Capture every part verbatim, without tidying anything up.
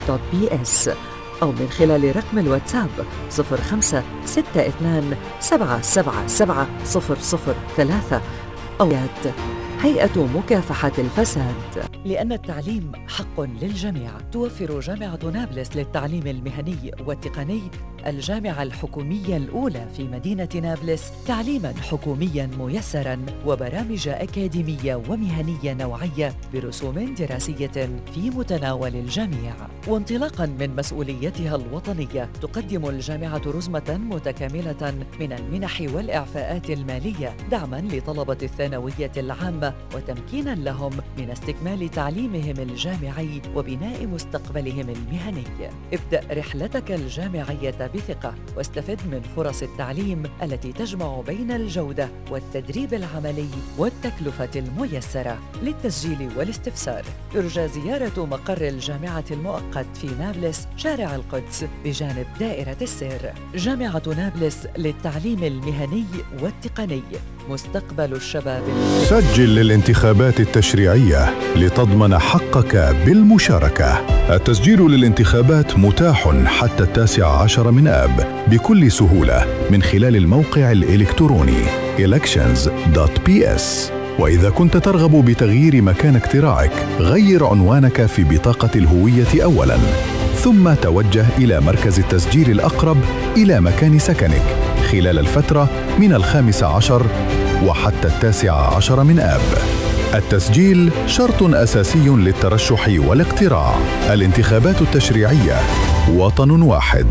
دوت بي اس أو من خلال رقم الواتساب صفر خمسة ستة اثنان سبعة سبعة سبعة صفر صفر ثلاثة أو هيئة مكافحة الفساد. لأن التعليم حق للجميع، توفر جامعة نابلس للتعليم المهني والتقني الجامعة الحكومية الأولى في مدينة نابلس تعليماً حكومياً ميسراً وبرامج أكاديمية ومهنية نوعية برسوم دراسية في متناول الجميع. وانطلاقاً من مسؤوليتها الوطنية تقدم الجامعة رزمة متكاملة من المنح والإعفاءات المالية دعماً لطلبة الثانوية العامة وتمكيناً لهم من استكمال تعليمهم الجامعي وبناء مستقبلهم المهني. ابدأ رحلتك الجامعية بثقة واستفد من فرص التعليم التي تجمع بين الجودة والتدريب العملي والتكلفة الميسرة. للتسجيل والاستفسار يرجى زيارة مقر الجامعة المؤقت في نابلس شارع القدس بجانب دائرة السير. جامعة نابلس للتعليم المهني والتقني، مستقبل الشباب. سجل للانتخابات التشريعية لتضمن حقك بالمشاركة. التسجيل للانتخابات متاح حتى التاسع عشر من آب بكل سهولة من خلال الموقع الإلكتروني إلكشنز دوت بي إس. وإذا كنت ترغب بتغيير مكان اقتراعك، غير عنوانك في بطاقة الهوية أولاً، ثم توجه إلى مركز التسجيل الأقرب إلى مكان سكنك خلال الفترة من الخامس عشر وحتى التاسع عشر من آب. التسجيل شرط أساسي للترشح والاقتراع. الانتخابات التشريعية، وطن واحد.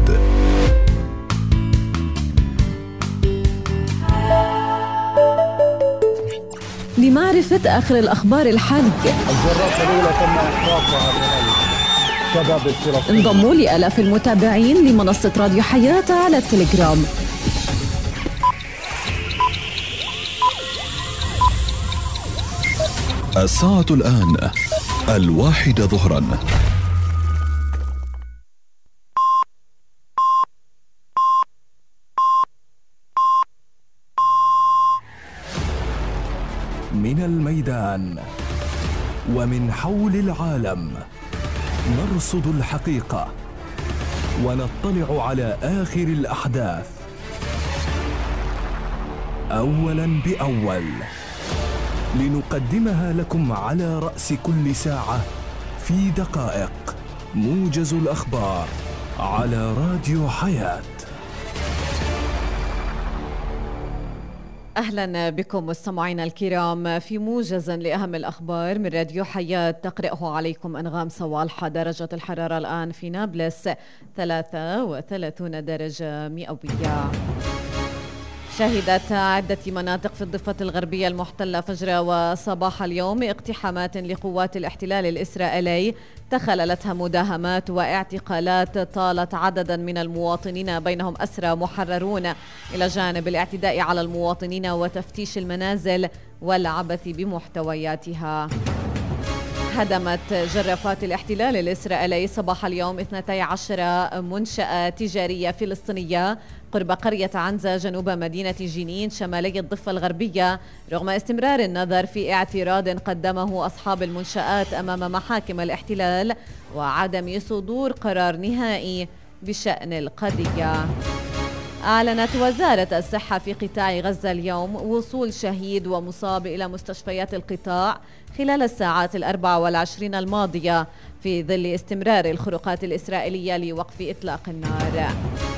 لمعرفة آخر الأخبار الحالية، الجرافة الأولى تم إحراقها من الشباب الفلسطيني. انضموا لآلاف المتابعين لمنصة راديو حياة على التليجرام. الساعة الآن الواحدة ظهراً. من الميدان ومن حول العالم نرصد الحقيقة ونطلع على آخر الأحداث أولاً بأول، لنقدمها لكم على رأس كل ساعة في دقائق. موجز الأخبار على راديو حياة. أهلا بكم مستمعينا الكرام في موجز لأهم الأخبار من راديو حياة، تقرأه عليكم أنغام صوالحة. درجة الحرارة الآن في نابلس ثلاثة وثلاثين درجة مئوية. شهدت عدة مناطق في الضفة الغربية المحتلة فجر وصباح اليوم اقتحامات لقوات الاحتلال الإسرائيلي تخللتها مداهمات واعتقالات طالت عددا من المواطنين بينهم أسرى محررون، إلى جانب الاعتداء على المواطنين وتفتيش المنازل والعبث بمحتوياتها. هدمت جرافات الاحتلال الإسرائيلي صباح اليوم اثنتي عشرة منشأة تجارية فلسطينية قرب قرية عنزة جنوب مدينة جنين شمالي الضفة الغربية، رغم استمرار النظر في اعتراض قدمه أصحاب المنشآت أمام محاكم الاحتلال وعدم صدور قرار نهائي بشأن القضية. أعلنت وزارة الصحة في قطاع غزة اليوم وصول شهيد ومصاب إلى مستشفيات القطاع خلال الساعات الأربع والعشرين الماضية في ظل استمرار الخروقات الإسرائيلية لوقف إطلاق النار.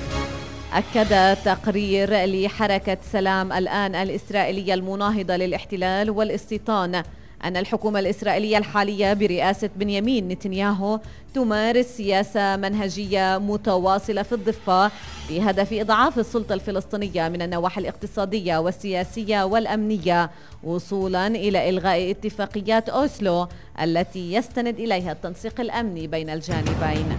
أكد تقرير لحركة سلام الآن الإسرائيلية المناهضة للاحتلال والاستيطان أن الحكومة الإسرائيلية الحالية برئاسة بنيامين نتنياهو تمارس سياسة منهجية متواصلة في الضفة بهدف إضعاف السلطة الفلسطينية من النواحي الاقتصادية والسياسية والأمنية، وصولا إلى إلغاء اتفاقيات أوسلو التي يستند إليها التنسيق الأمني بين الجانبين.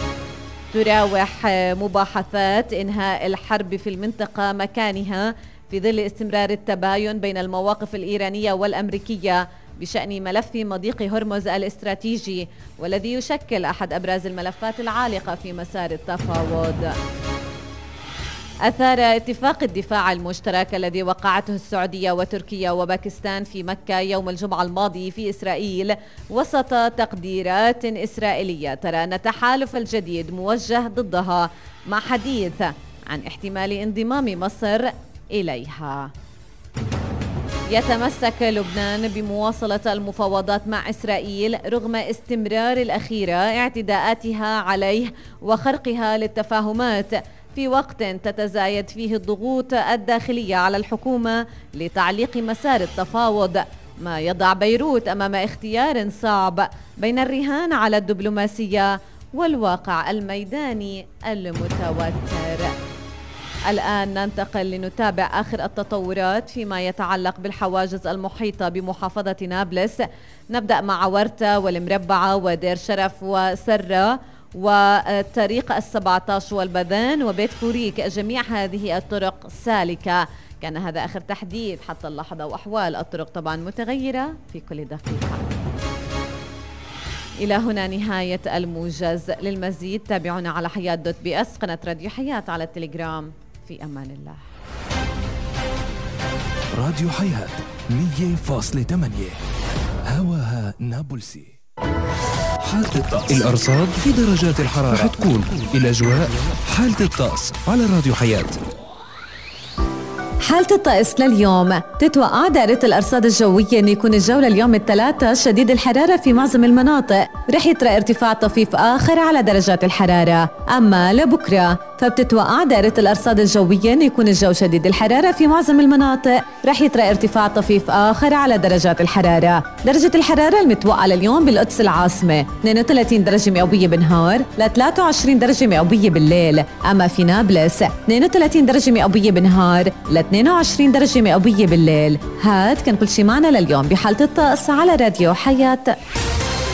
تراوح مباحثات إنهاء الحرب في المنطقة مكانها في ظل استمرار التباين بين المواقف الإيرانية والأمريكية بشأن ملف مضيق هرمز الاستراتيجي، والذي يشكل أحد أبرز الملفات العالقة في مسار التفاوض. أثار اتفاق الدفاع المشترك الذي وقعته السعودية وتركيا وباكستان في مكة يوم الجمعة الماضي في إسرائيل وسط تقديرات إسرائيلية ترى أن التحالف الجديد موجه ضدها، مع حديث عن احتمال انضمام مصر إليها. يتمسك لبنان بمواصلة المفاوضات مع إسرائيل رغم استمرار الأخيرة اعتداءاتها عليه وخرقها للتفاهمات، في وقت تتزايد فيه الضغوط الداخلية على الحكومة لتعليق مسار التفاوض، ما يضع بيروت أمام اختيار صعب بين الرهان على الدبلوماسية والواقع الميداني المتوتر. الآن ننتقل لنتابع آخر التطورات فيما يتعلق بالحواجز المحيطة بمحافظة نابلس. نبدأ مع ورتا والمربعة ودير شرف وسرة والطريق السبعة عشر والبذان وبيت فوريك، جميع هذه الطرق سالكة. كان هذا آخر تحديث حتى اللحظة، وأحوال الطرق طبعا متغيرة في كل دقيقة. إلى هنا نهاية الموجز. للمزيد تابعونا على حياة دوت بي اس، قناة راديو حياة على التليجرام. في أمان الله. راديو حياة مية فاصلة ثمانية هواها نابلسي. حالة الطقس، الأرصاد في درجات الحرارة رح تكون الأجواء. حالة الطقس على راديو حياة. حالة الطقس لليوم، تتوقع دائرة الأرصاد الجوية أن يكون الجو لليوم الثلاثاء شديد الحرارة في معظم المناطق، رح يطرأ ارتفاع طفيف آخر على درجات الحرارة. أما لبكرة فبتتوقع دائرة الأرصاد الجوية أن يكون الجو شديد الحرارة في معظم المناطق، رح يطرأ ارتفاع طفيف آخر على درجات الحرارة. درجة الحرارة المتوقعة لليوم بالقدس العاصمة اثنين وثلاثين درجة مئوية بالنهار ل ثلاثة وعشرين درجة مئوية بالليل. أما في نابلس اثنين وثلاثين درجة مئوية بالنهار ل اثنين وعشرين درجة مئوية بالليل. هاد كان كل شي معنا لليوم بحالة الطقس على راديو حياة.